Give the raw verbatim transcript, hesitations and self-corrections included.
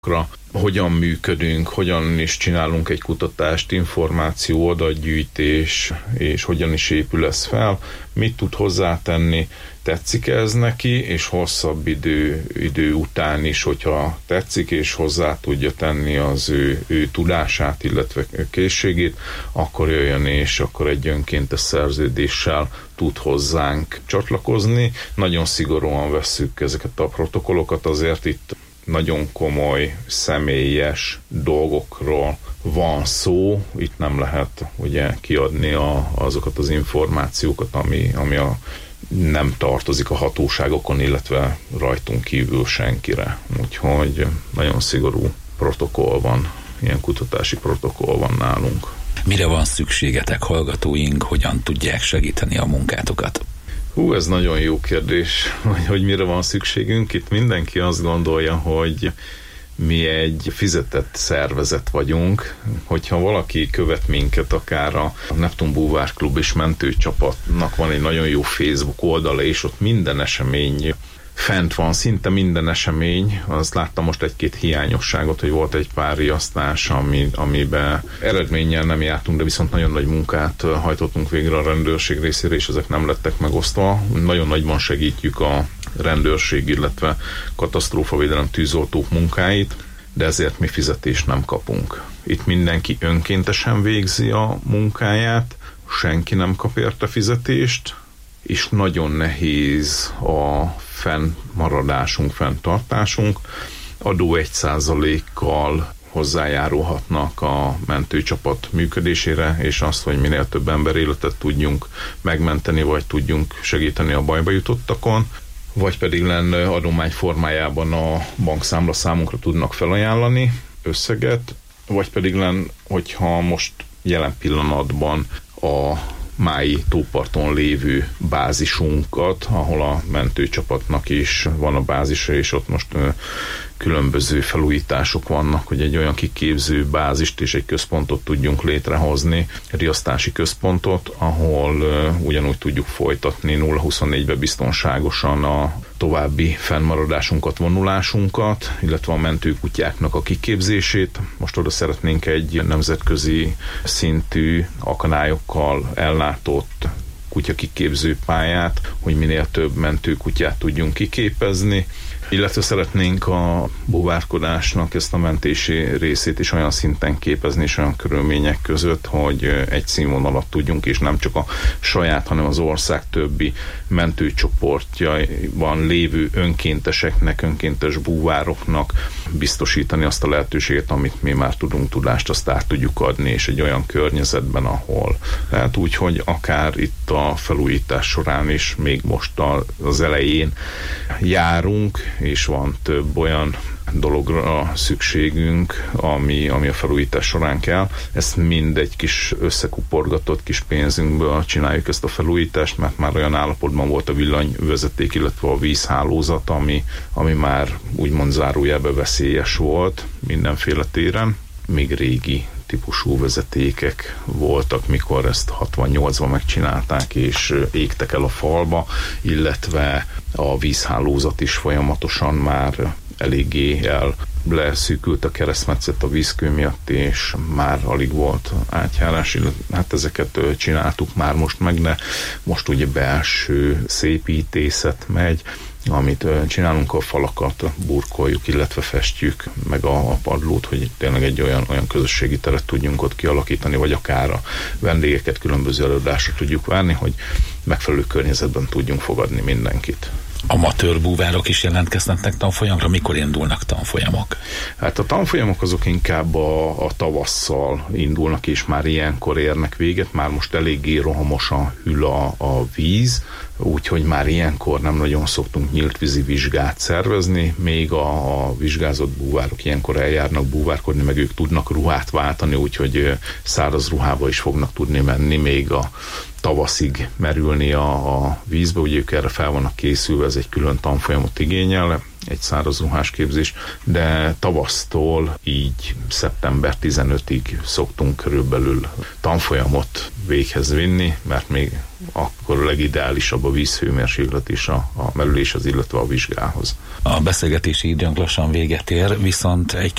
hogyan működünk, hogyan is csinálunk egy kutatást, információ, adatgyűjtés, és hogyan is épül ez fel, mit tud hozzátenni, tetszik ez neki, és hosszabb idő, idő után is, hogyha tetszik, és hozzá tudja tenni az ő, ő tudását, illetve készségét, akkor jöjjön, és akkor egy önkéntes szerződéssel tud hozzánk csatlakozni. Nagyon szigorúan vesszük ezeket a protokollokat, azért itt nagyon komoly, személyes dolgokról van szó, itt nem lehet ugye kiadni a, azokat az információkat, ami, ami a, nem tartozik a hatóságokon, illetve rajtunk kívül senkire. Úgyhogy nagyon szigorú protokoll van, ilyen kutatási protokoll van nálunk. Mire van szükségetek, hallgatóink, hogyan tudják segíteni a munkátokat? Hú, ez nagyon jó kérdés, hogy, hogy mire van szükségünk. Itt mindenki azt gondolja, hogy mi egy fizetett szervezet vagyunk, hogyha valaki követ minket, akár a Neptun Búvár Klub és mentőcsapatnak van egy nagyon jó Facebook oldala, és ott minden esemény fent van, szinte minden esemény. Azt láttam most egy-két hiányosságot, hogy volt egy pár riasztás, ami, amiben eredménnyel nem jártunk, de viszont nagyon nagy munkát hajtottunk végre a rendőrség részére, és ezek nem lettek megosztva. Nagyon nagyban segítjük a rendőrség, illetve katasztrófavédelem tűzoltók munkáit, de ezért mi fizetést nem kapunk. Itt mindenki önkéntesen végzi a munkáját, senki nem kap érte fizetést, és nagyon nehéz a fennmaradásunk, fenntartásunk. Adó egy százalékkal hozzájárulhatnak a mentőcsapat működésére, és azt, hogy minél több ember életet tudjunk megmenteni, vagy tudjunk segíteni a bajba jutottakon, vagy pedig lenne adomány formájában a bankszámla számunkra tudnak felajánlani összeget, vagy pedig lenne, hogyha most jelen pillanatban a Mái tóparton lévő bázisunkat, ahol a mentőcsapatnak is van a bázisa, és ott most különböző felújítások vannak, hogy egy olyan kiképző bázist és egy központot tudjunk létrehozni, riasztási központot, ahol uh, ugyanúgy tudjuk folytatni nulla huszonnégyben biztonságosan a további fennmaradásunkat, vonulásunkat, illetve a mentőkutyáknak a kiképzését. Most oda szeretnénk egy nemzetközi szintű akadályokkal ellátott kutyakiképző pályát, hogy minél több mentőkutyát tudjunk kiképezni, illetve szeretnénk a búvárkodásnak ezt a mentési részét is olyan szinten képezni, és olyan körülmények között, hogy egy színvonalat tudjunk, és nem csak a saját, hanem az ország többi mentőcsoportjaiban lévő önkénteseknek, önkéntes búvároknak biztosítani azt a lehetőséget, amit mi már tudunk, tudást, azt át tudjuk adni, és egy olyan környezetben, ahol lehet úgy, hogy akár itt a felújítás során is, még most az elején járunk, és van több olyan dologra szükségünk, ami, ami a felújítás során kell. Ezt mind egy kis összekuporgatott kis pénzünkből csináljuk ezt a felújítást, mert már olyan állapotban volt a villanyvezeték, illetve a vízhálózat, ami, ami már úgymond zárójelben veszélyes volt mindenféle téren. Még régi típusú vezetékek voltak, mikor ezt hatvannyolcban megcsinálták, és égtek el a falba, illetve a vízhálózat is folyamatosan már eléggé el leszűkült a keresztmetszet a vízkő miatt, és már alig volt átjárás. Hát ezeket csináltuk már most meg, de most ugye belső szépítészet megy, amit csinálunk, a falakat burkoljuk, illetve festjük meg a, a padlót, hogy tényleg egy olyan, olyan közösségi teret tudjunk ott kialakítani, vagy akár a vendégeket különböző előadásra tudjuk várni, hogy megfelelő környezetben tudjunk fogadni mindenkit. Amatőr búvárok is jelentkeznek tanfolyamra? Mikor indulnak tanfolyamok? Hát a tanfolyamok azok inkább a, a tavasszal indulnak, és már ilyenkor érnek véget, már most eléggé rohamosan hűl a, a víz, úgyhogy már ilyenkor nem nagyon szoktunk nyílt vízi vizsgát szervezni, még a, a vizsgázott búvárok ilyenkor eljárnak búvárkodni, meg ők tudnak ruhát váltani, úgyhogy száraz ruhába is fognak tudni menni, még a tavaszig merülni a, a vízbe, ugye ők erre fel vannak készülve, ez egy külön tanfolyamot igényel, egy szárazruhás képzés, de tavasztól így szeptember tizenötödikéig szoktunk körülbelül tanfolyamot véghez vinni, mert még akkor a legideálisabb a vízhőmérséklet is a, a merüléshez, illetve a vizsgához. A beszélgetési időnk lassan véget ér, viszont egy